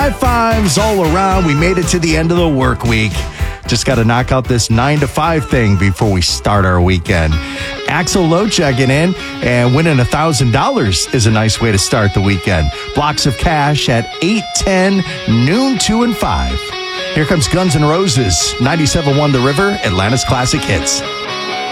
High fives all around. We made it to the end of the work week. Just got to knock out this 9 to 5 thing before we start our weekend. Axel Lowe checking in, and winning $1,000 is a nice way to start the weekend. Blocks of cash at 8, 10, noon, 2, and 5. Here comes Guns N' Roses, 97.1 The River, Atlanta's Classic Hits.